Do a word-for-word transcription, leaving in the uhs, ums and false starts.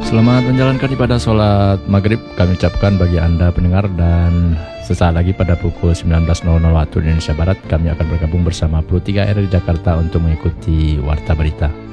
Selamat menjalankan ibadah sholat maghrib kami ucapkan bagi Anda pendengar, dan sesaat lagi pada pukul sembilan belas waktu Indonesia Barat kami akan bergabung bersama Pro tiga R di Jakarta untuk mengikuti Warta Berita.